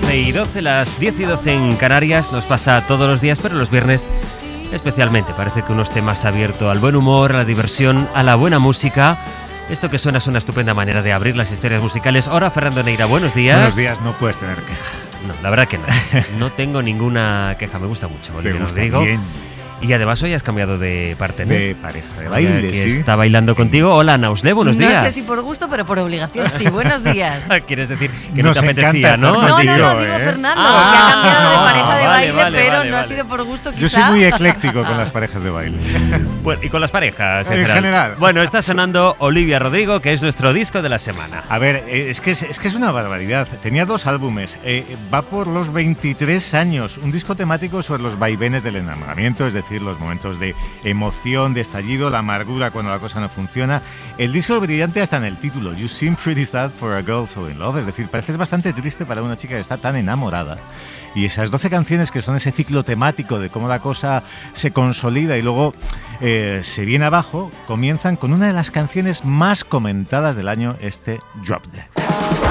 11:12, las 10:12 en Canarias. Nos pasa todos los días, pero los viernes especialmente. Parece que uno esté más abierto al buen humor, a la diversión, a la buena música. Esto que suena es una estupenda manera de abrir las historias musicales. Ahora, Fernando Neira, buenos días. Buenos días, no puedes tener queja. No, la verdad que no. No tengo ninguna queja. Me gusta mucho, Olivia gusta Rodrigo. bien. Y además hoy has cambiado de parte, ¿no? De pareja de baile, que sí. está bailando contigo. Hola, Nausle, buenos días. No sé si por gusto, pero por obligación, sí. Buenos días. ¿Quieres decir que no Nos te apetecía, encanta no? estar No, contigo, digo Fernando, que ha cambiado de pareja de baile, pero no ha sido por gusto, quizá. Yo soy muy ecléctico con las parejas de baile. Bueno, y con las parejas En general. Bueno, está sonando Olivia Rodrigo, que es nuestro disco de la semana. A ver, es que es una barbaridad. Tenía 2 álbumes, va por los 23 años. Un disco temático sobre los vaivenes del enamoramiento, es decir, los momentos de emoción, de estallido, la amargura cuando la cosa no funciona. El disco brillante hasta en el título, You Seem Pretty Sad for a Girl So In Love, es decir, pareces bastante triste para una chica que está tan enamorada. Y esas 12 canciones que son ese ciclo temático de cómo la cosa se consolida y luego se viene abajo, comienzan con una de las canciones más comentadas del año, Drop Dead.